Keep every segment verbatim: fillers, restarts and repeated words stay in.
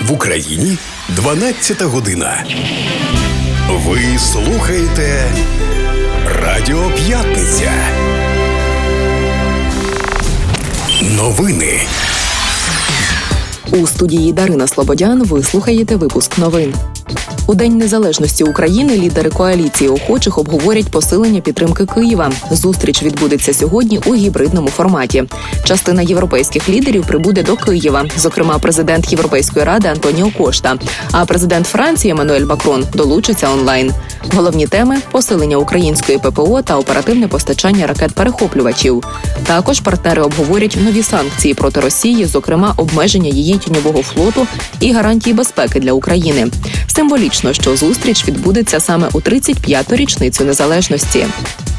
В Україні дванадцята година. Ви слухаєте Радіо П'ятниця. Новини. У студії Дарина Слободян ви слухаєте випуск новин. У День незалежності України лідери коаліції охочих обговорять посилення підтримки Києва. Зустріч відбудеться сьогодні у гібридному форматі. Частина європейських лідерів прибуде до Києва, зокрема президент Європейської ради Антоніо Кошта, а президент Франції Еммануель Макрон долучиться онлайн. Головні теми – посилення української ППО та оперативне постачання ракет-перехоплювачів. Також партнери обговорять нові санкції проти Росії, зокрема обмеження її тіньового флоту і гарантії безпеки для України. Символічно, що зустріч відбудеться саме у тридцять п'яту річницю незалежності.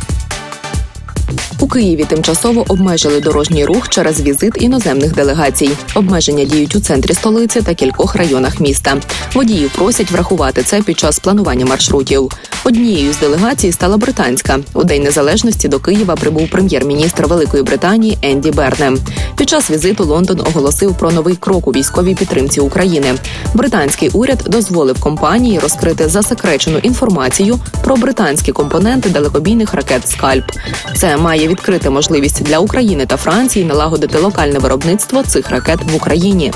У Києві тимчасово обмежили дорожній рух через візит іноземних делегацій. Обмеження діють у центрі столиці та кількох районах міста. Водіїв просять врахувати це під час планування маршрутів. Однією з делегацій стала британська. У День незалежності до Києва прибув прем'єр-міністр Великої Британії Енді Бернем. Під час візиту Лондон оголосив про новий крок у військовій підтримці України. Британський уряд дозволив компанії розкрити засекречену інформацію про британські компоненти далекобійних ракет «Скальп». Це має відкрити можливість для України та Франції налагодити локальне виробництво цих ракет в Україні.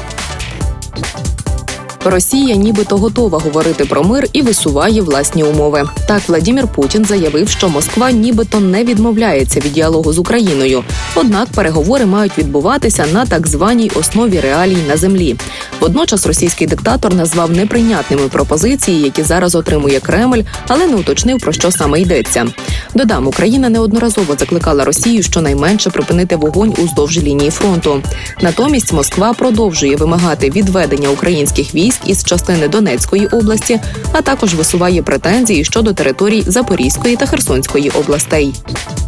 Росія нібито готова говорити про мир і висуває власні умови. Так, Владимир Путін заявив, що Москва нібито не відмовляється від діалогу з Україною. Однак переговори мають відбуватися на так званій основі реалій на землі. Водночас російський диктатор назвав неприйнятними пропозиції, які зараз отримує Кремль, але не уточнив, про що саме йдеться. Додам, Україна неодноразово закликала Росію щонайменше припинити вогонь уздовж лінії фронту. Натомість Москва продовжує вимагати відведення українських військ із частини Донецької області, а також висуває претензії щодо територій Запорізької та Херсонської областей.